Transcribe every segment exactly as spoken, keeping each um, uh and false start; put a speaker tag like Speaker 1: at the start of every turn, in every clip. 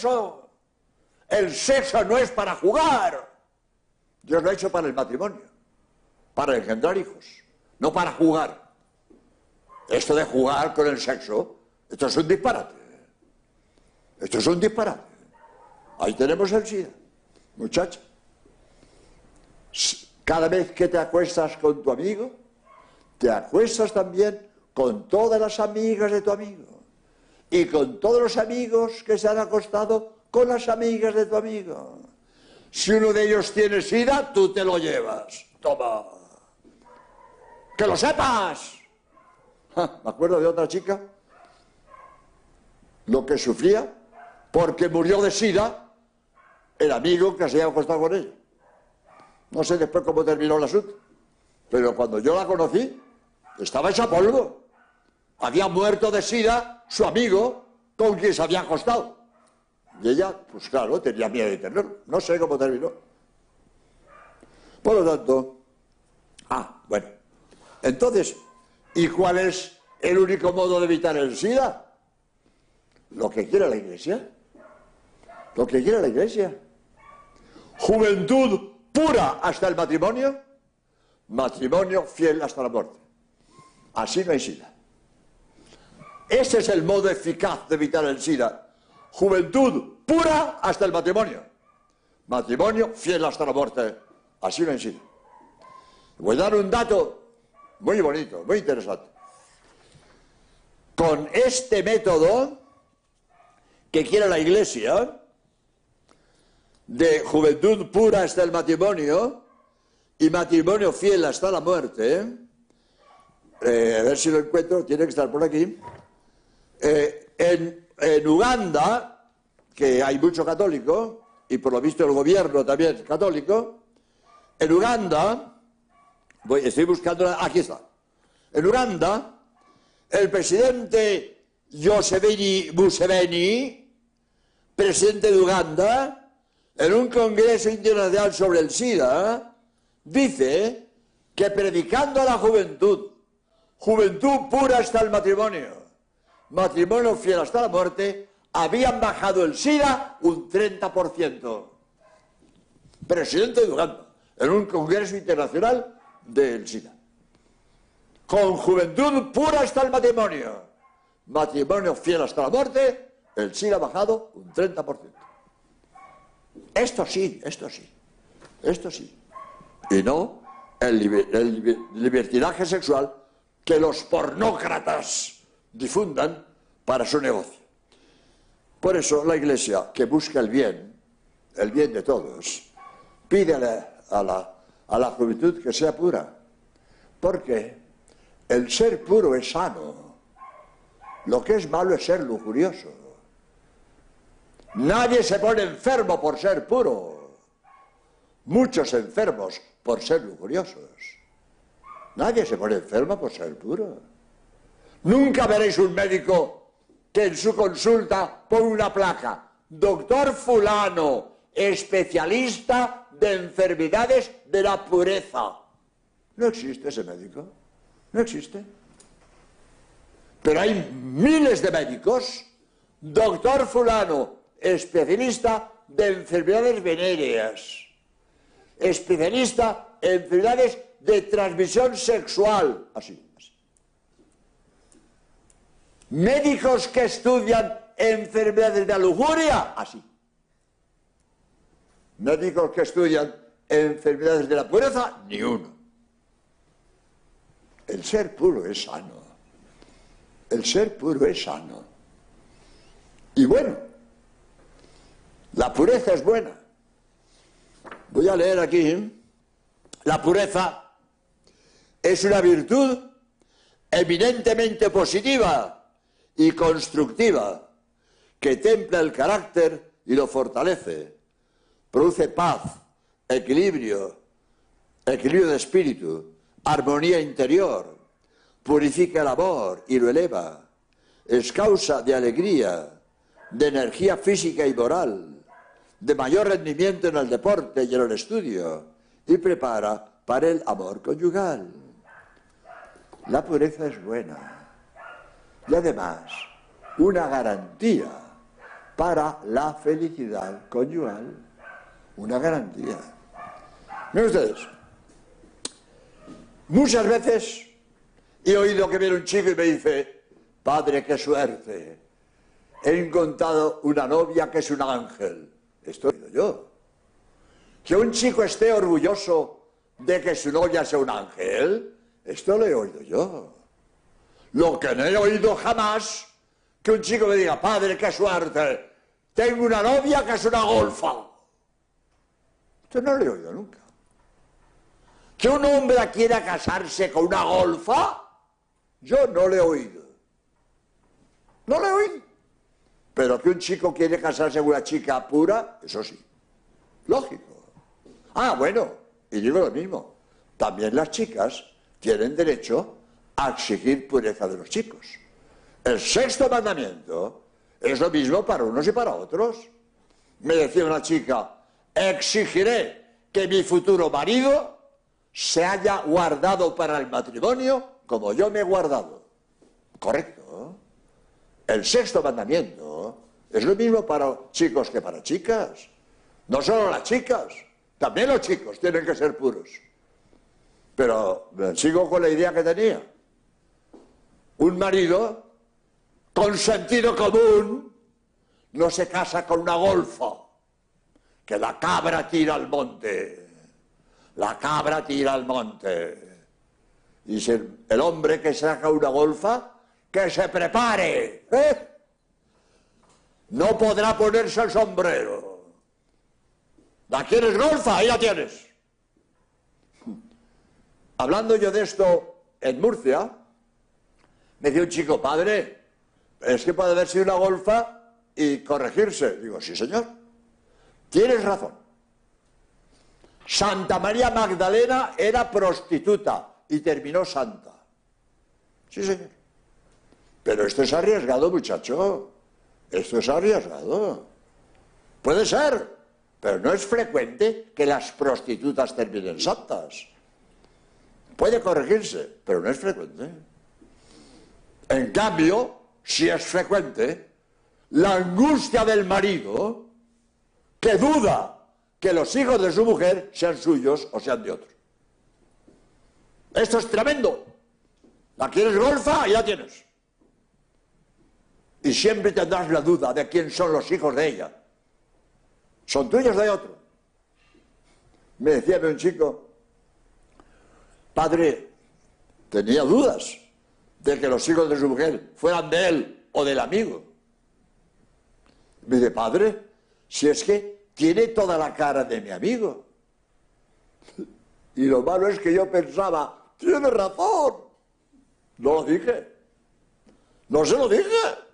Speaker 1: sexo. El sexo no es para jugar. Dios lo ha hecho para el matrimonio, para engendrar hijos, no para jugar. Esto de jugar con el sexo, esto es un disparate. Esto es un disparate. Ahí tenemos el SIDA, muchacha. Cada vez que te acuestas con tu amigo, te acuestas también con todas las amigas de tu amigo y con todos los amigos que se han acostado con las amigas de tu amigo. Si uno de ellos tiene SIDA, tú te lo llevas. Toma. ¡Que lo sepas! Ja, me acuerdo de otra chica, lo que sufría, porque murió de SIDA el amigo que se había acostado con ella. No sé después cómo terminó el asunto, pero cuando yo la conocí, estaba hecha polvo. Había muerto de SIDA su amigo con quien se había acostado. Y ella, pues claro, tenía miedo de tenerlo. No sé cómo terminó. Por lo tanto, ah, bueno. Entonces, ¿y cuál es el único modo de evitar el SIDA? Lo que quiere la Iglesia. Lo que quiere la Iglesia. Juventud pura hasta el matrimonio, matrimonio fiel hasta la muerte. Así no hay SIDA. Ese es el modo eficaz de evitar el SIDA. Juventud pura hasta el matrimonio, matrimonio fiel hasta la muerte. Así no hay SIDA. Voy a dar un dato muy bonito, muy interesante. Con este método que quiere la Iglesia, de juventud pura hasta el matrimonio y matrimonio fiel hasta la muerte, eh, a ver si lo encuentro, tiene que estar por aquí, eh, en, en Uganda, que hay mucho católico, y por lo visto el gobierno también es católico, en Uganda, voy, estoy buscando, aquí está, en Uganda, el presidente Yoweri Museveni, presidente de Uganda, en un congreso internacional sobre el SIDA, dice que predicando a la juventud, juventud pura hasta el matrimonio, matrimonio fiel hasta la muerte, habían bajado el SIDA un treinta por ciento. Presidente de Uganda, en un congreso internacional del SIDA. Con juventud pura hasta el matrimonio, matrimonio fiel hasta la muerte, el SIDA ha bajado un treinta por ciento. Esto sí, esto sí, esto sí. Y no el, liber, el libertinaje sexual que los pornócratas difundan para su negocio. Por eso la Iglesia, que busca el bien, el bien de todos, pide a la, a la, a la juventud que sea pura. Porque el ser puro es sano. Lo que es malo es ser lujurioso. Nadie se pone enfermo por ser puro. Muchos enfermos por ser lujuriosos. Nadie se pone enfermo por ser puro. Nunca veréis un médico que en su consulta pone una placa: doctor fulano, especialista de enfermedades de la pureza. No existe ese médico. No existe. Pero hay miles de médicos. Doctor fulano, especialista de enfermedades venéreas, especialista en enfermedades de transmisión sexual, así, así. Médicos que estudian enfermedades de la lujuria, así. Médicos que estudian enfermedades de la pureza, ni uno. El ser puro es sano. El ser puro es sano. Y bueno, la pureza es buena. Voy a leer aquí. La pureza es una virtud eminentemente positiva y constructiva que templa el carácter y lo fortalece. Produce paz, equilibrio, equilibrio de espíritu, armonía interior, purifica el amor y lo eleva. Es causa de alegría, de energía física y moral, de mayor rendimiento en el deporte y en el estudio, y prepara para el amor conyugal. La pureza es buena y además una garantía para la felicidad conyugal. Una garantía. Miren ustedes, muchas veces he oído que viene un chico y me dice: padre, qué suerte, he encontrado una novia que es un ángel. Esto he oído yo. Que un chico esté orgulloso de que su novia sea un ángel, esto lo he oído yo. Lo que no he oído jamás, que un chico me diga: padre, qué suerte, tengo una novia que es una golfa. Esto no lo he oído nunca. Que un hombre quiera casarse con una golfa, yo no lo he oído. No lo he oído. Pero que un chico quiere casarse con una chica pura, eso sí. Lógico. Ah, bueno, y digo lo mismo. También las chicas tienen derecho a exigir pureza de los chicos. El sexto mandamiento es lo mismo para unos y para otros. Me decía una chica: exigiré que mi futuro marido se haya guardado para el matrimonio como yo me he guardado. Correcto. El sexto mandamiento es lo mismo para chicos que para chicas. No solo las chicas, también los chicos tienen que ser puros. Pero sigo con la idea que tenía. Un marido con sentido común no se casa con una golfa. Que la cabra tira al monte. La cabra tira al monte. Y si el hombre que saca una golfa, que se prepare. ¿Eh? No podrá ponerse el sombrero. ¿La quieres golfa? Ahí la tienes. Hablando yo de esto en Murcia, me decía un chico: padre, es que puede haber sido una golfa y corregirse. Digo: sí, señor. Tienes razón. Santa María Magdalena era prostituta y terminó santa. Sí, señor. Pero esto es arriesgado, muchacho. Esto es arriesgado. Puede ser, pero no es frecuente que las prostitutas terminen santas. Puede corregirse, pero no es frecuente. En cambio, si es frecuente, la angustia del marido que duda que los hijos de su mujer sean suyos o sean de otro. Esto es tremendo. ¿La quieres golfa? Ya tienes. Y siempre tendrás la duda de quién son los hijos de ella. ¿Son tuyos o de otro? Me decía un chico: padre, tenía dudas de que los hijos de su mujer fueran de él o del amigo. Me dice: padre, si es que tiene toda la cara de mi amigo. Y lo malo es que yo pensaba: tiene razón. No lo dije. No se lo dije.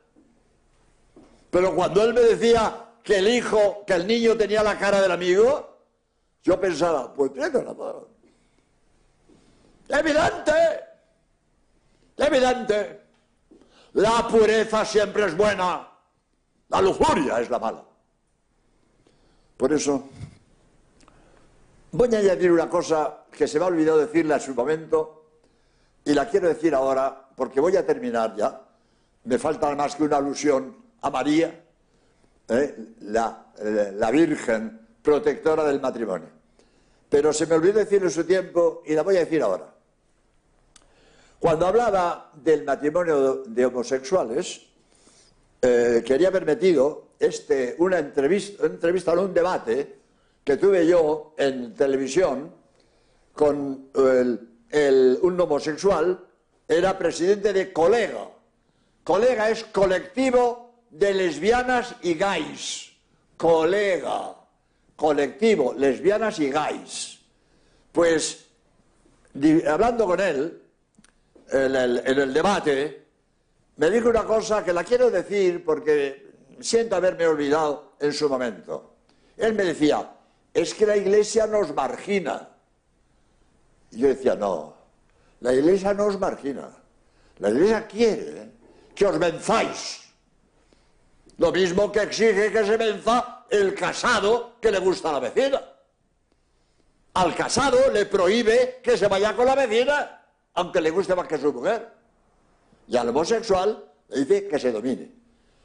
Speaker 1: Pero cuando él me decía que el hijo, que el niño tenía la cara del amigo, yo pensaba: pues tiene razón. Evidente. Evidente. La pureza siempre es buena. La lujuria es la mala. Por eso, voy a añadir una cosa que se me ha olvidado decirle en su momento y la quiero decir ahora porque voy a terminar ya. Me falta más que una alusión a María, ¿eh? la, la Virgen protectora del matrimonio. Pero se me olvidó decirlo en su tiempo y la voy a decir ahora. Cuando hablaba del matrimonio de homosexuales, eh, quería haber metido este, una entrevista, una entrevista en un debate que tuve yo en televisión con el, el, un homosexual, era presidente de Colega. Colega es colectivo de lesbianas y gays. Colega, colectivo, lesbianas y gays. Pues, hablando con él, en el, en el debate, me dijo una cosa que la quiero decir porque siento haberme olvidado en su momento. Él me decía: es que la Iglesia nos margina. Y yo decía: no, la Iglesia no os margina. La Iglesia quiere que os venzáis. Lo mismo que exige que se venza el casado que le gusta a la vecina. Al casado le prohíbe que se vaya con la vecina, aunque le guste más que su mujer. Y al homosexual le dice que se domine.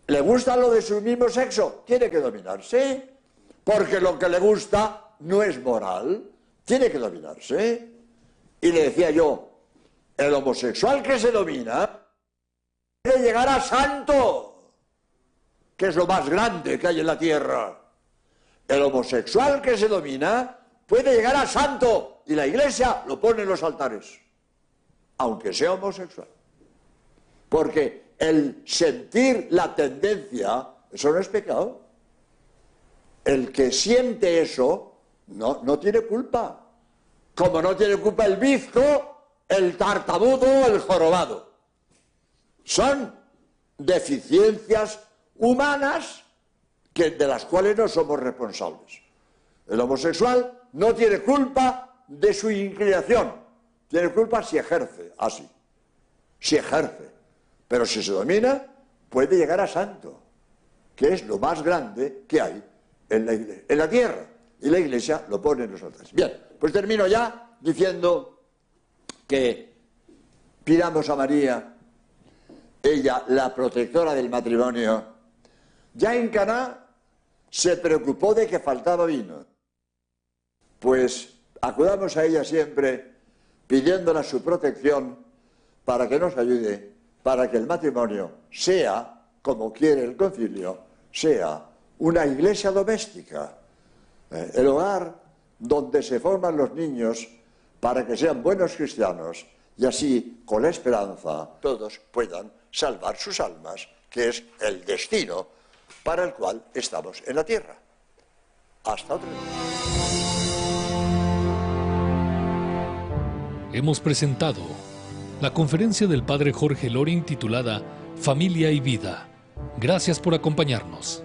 Speaker 1: ¿Le gusta lo de su mismo sexo? Tiene que dominarse, porque lo que le gusta no es moral, tiene que dominarse. Y le decía yo, el homosexual que se domina puede llegar a santo, que es lo más grande que hay en la tierra. El homosexual que se domina puede llegar a santo, y la Iglesia lo pone en los altares, aunque sea homosexual. Porque el sentir la tendencia, eso no es pecado. El que siente eso no, no tiene culpa. Como no tiene culpa el bizco, el tartamudo, el jorobado. Son deficiencias humanas que, de las cuales no somos responsables. El homosexual no tiene culpa de su inclinación. Tiene culpa si ejerce así. Si ejerce. Pero si se domina, puede llegar a santo, que es lo más grande que hay en la, iglesia, en la tierra. Y la Iglesia lo pone en los altares. Bien, pues termino ya diciendo que pidamos a María, ella, la protectora del matrimonio. Ya en Caná se preocupó de que faltaba vino. Pues acudamos a ella siempre pidiéndola su protección para que nos ayude, para que el matrimonio sea, como quiere el concilio, sea una iglesia doméstica, eh, el hogar donde se forman los niños para que sean buenos cristianos y así, con la esperanza, todos puedan salvar sus almas, que es el destino para el cual estamos en la tierra. Hasta otro día.
Speaker 2: Hemos presentado la conferencia del Padre Jorge Loring titulada Familia y Vida. Gracias por acompañarnos.